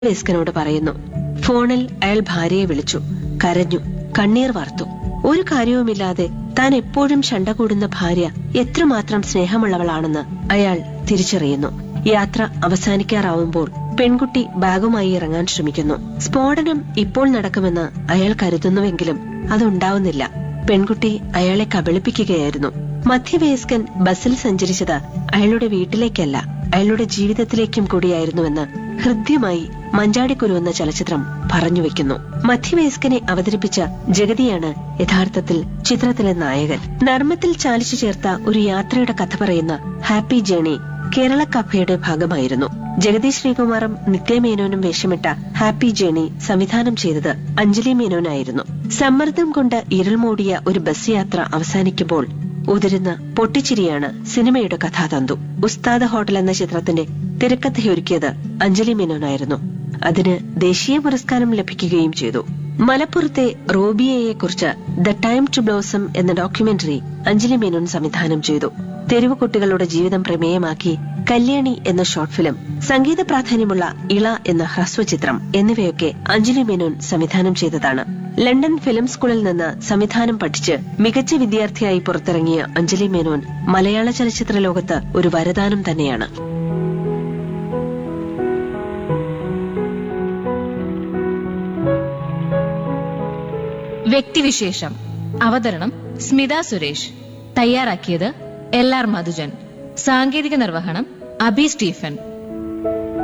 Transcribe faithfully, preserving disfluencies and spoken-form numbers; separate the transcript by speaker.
Speaker 1: വേസ്കനോട് പറയുന്നു. ഫോണിൽ അയാൾ ഭാര്യയെ വിളിച്ചു. കരഞ്ഞു, കണ്ണീർ വാർത്തു. ഒരു കാര്യവുമില്ലാതെ താൻ എപ്പോഴും ശണ്ട കൂടുന്ന ഭാര്യ എത്രമാത്രം സ്നേഹമുള്ളവളാണെന്ന് അയാൾ തിരിച്ചറിയുന്നു. യാത്ര അവസാനിക്കാറാവുമ്പോൾ പെൺകുട്ടി ബാഗുമായി ഇറങ്ങാൻ ശ്രമിക്കുന്നു. സ്ഫോടനം ഇപ്പോൾ നടക്കുമെന്ന് അയാൾ കരുതുന്നുവെങ്കിലും അതുണ്ടാവുന്നില്ല. പെൺകുട്ടി അയാളെ കബളിപ്പിക്കുകയായിരുന്നു. മധ്യവയസ്കൻ ബസ്സിൽ സഞ്ചരിച്ചത് അയാളുടെ വീട്ടിലേക്കല്ല, അയാളുടെ ജീവിതത്തിലേക്കും കൂടിയായിരുന്നുവെന്ന് ഹൃദ്യമായി മഞ്ചാടിക്കുരു എന്ന ചലച്ചിത്രം പറഞ്ഞുവെക്കുന്നു. മധ്യവയസ്കനെ അവതരിപ്പിച്ച ജഗതിയാണ് യഥാർത്ഥത്തിൽ ചിത്രത്തിലെ നായകൻ. നർമ്മത്തിൽ ചാലിച്ചു ചേർത്ത ഒരു യാത്രയുടെ കഥ പറയുന്ന ഹാപ്പി ജേണി കേരള കഫയുടെ ഭാഗമായിരുന്നു. ജഗതി ശ്രീകുമാറും നിത്യമേനോനും വേഷമിട്ട ഹാപ്പി ജേണി സംവിധാനം ചെയ്തത് അഞ്ജലി മേനോനായിരുന്നു. സമ്മർദ്ദം കൊണ്ട് ഇരുൾ മൂടിയ ഒരു ബസ് യാത്ര അവസാനിക്കുമ്പോൾ ഉതിരുന്ന പൊട്ടിച്ചിരിയാണ് സിനിമയുടെ കഥാതന്തു. ഉസ്താദ് ഹോട്ടൽ എന്ന ചിത്രത്തിന്റെ തിരക്കഥയൊരുക്കിയത് അഞ്ജലി മേനോനായിരുന്നു. അതിന് ദേശീയ പുരസ്കാരം ലഭിക്കുകയും ചെയ്തു. മലപ്പുറത്തെ റോബിയയെക്കുറിച്ച് ദ ടൈം ടു ബ്ലോസം എന്ന ഡോക്യുമെന്ററി അഞ്ജലി മേനോൻ സംവിധാനം ചെയ്തു. തെരുവ് കുട്ടികളുടെ ജീവിതം പ്രമേയമാക്കി കല്യാണി എന്ന ഷോർട്ട് ഫിലിം, സംഗീത പ്രാധാന്യമുള്ള ഇള എന്ന ഹ്രസ്വചിത്രം എന്നിവയൊക്കെ അഞ്ജലി മേനോൻ സംവിധാനം ചെയ്തതാണ്. ലണ്ടൻ ഫിലിം സ്കൂളിൽ നിന്ന് സംവിധാനം പഠിച്ച് മികച്ച വിദ്യാർത്ഥിയായി പുറത്തിറങ്ങിയ അഞ്ജലി മേനോൻ മലയാള ചലച്ചിത്ര ലോകത്ത് ഒരു വരദാനം തന്നെയാണ്.
Speaker 2: വ്യക്തിവിശേഷം. അവതരണം സ്മിത സുരേഷ്. തയ്യാറാക്കിയത് എൽ ആർ മധുജൻ. സാങ്കേതിക നിർവഹണം അബി സ്റ്റീഫൻ.